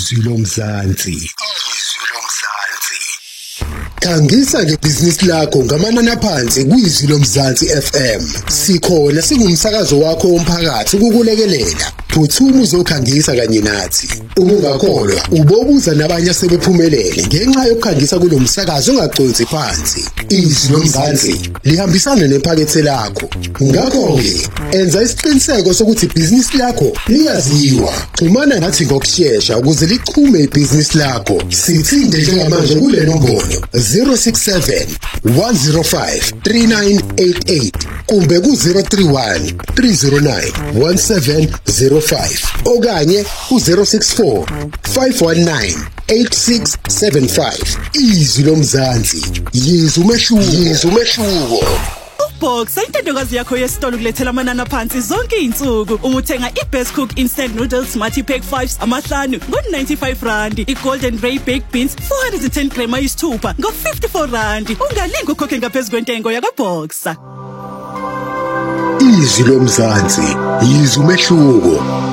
izwi lomzansi. Khangisa ngebhizinisi lakho ngamanani aphansi kwizwi lomzansi FM. Sikhona singumsakazo wakho womphakathi ukukulekelela. Phuthuma uzokhangisa kanye nathi. Ungakholwa ubobuza nabanye asebephumelele ngenxa yokukhangisa kulomsakazo ongagconsi phansi. Izwi lomzansi lihambisana nephakethe lakho. Ngakho-ke enza isiqiniseko sokuthi ibhizinisi lakho liyaziwa. Xhumana nathi ngokushesha ukuze lichume ibhizinisi lakho. Sithinde njengamanje kule nombolo 067 105 3988 kumbe ku 031 309 1705 okanye ku 064 519 8675. Izwi lomzansi, yizwa umehluko. Box ayintandokazi yakho yesitolo kulethela amanani aphansi zonke izinsuku. Uma uthenga iBest Cook Instant Noodles Multi Pack 5 amahlanu ngo95 rand, iGolden Ray Baked Beans 410 grams ayisithupha ngo54 rand. Ungalinga ukhokhe ngaphezulu kwentengo yakwaBoxer. Izwi lomzansi, yizwa umehluko.